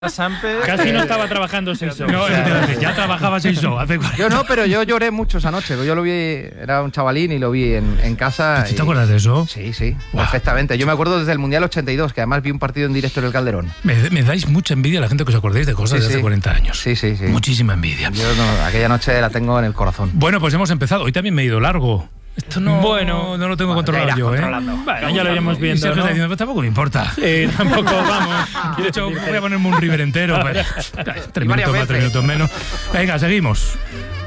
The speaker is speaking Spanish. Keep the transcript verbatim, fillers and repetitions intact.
Samper. Casi no estaba trabajando seis horas. No, ya trabajaba seis horas. Yo no, pero yo lloré mucho esa noche. Yo lo vi, era un chavalín y lo vi en, en casa. ¿Tú y... te acuerdas de eso? Sí, sí, wow. perfectamente. Yo me acuerdo desde el Mundial ochenta y dos, que además vi un partido en directo en el Calderón. Me, me dais mucha envidia a la gente que os acordéis de cosas Sí, de hace sí. cuarenta años. Sí, sí, sí. Muchísima envidia. Yo no, aquella noche la tengo en el corazón. Bueno, pues hemos empezado. Hoy también me he ido largo. Esto no, Bueno, no lo tengo bueno, controlado yo, controlando. ¿eh? Bueno, ya lo iremos Y viendo, Sergio ¿no? está diciendo, pues tampoco me importa. Sí, tampoco, vamos. De hecho, voy a ponerme un River entero. Pero, tres minutos más, tres minutos menos. Venga, seguimos.